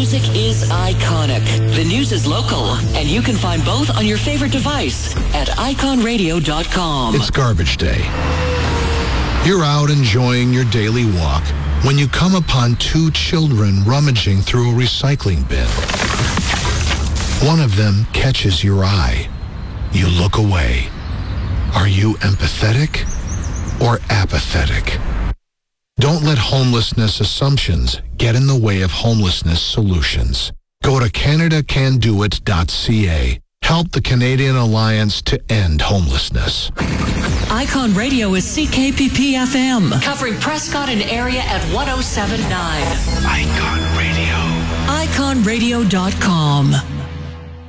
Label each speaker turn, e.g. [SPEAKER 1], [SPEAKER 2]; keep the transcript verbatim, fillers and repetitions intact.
[SPEAKER 1] music is iconic. The news is local, and you can find both on your favorite device at icon radio dot com.
[SPEAKER 2] It's garbage day. You're out enjoying your daily walk when you come upon two children rummaging through a recycling bin. One of them catches your eye. You look away. Are you empathetic or apathetic? Don't let homelessness assumptions get in the way of homelessness solutions. Go to canada can do it dot c a. Help the Canadian Alliance to end homelessness.
[SPEAKER 1] Icon Radio is C K P P F M, covering Prescott and area at one oh seven point nine.
[SPEAKER 2] Icon Radio.
[SPEAKER 1] icon radio dot com.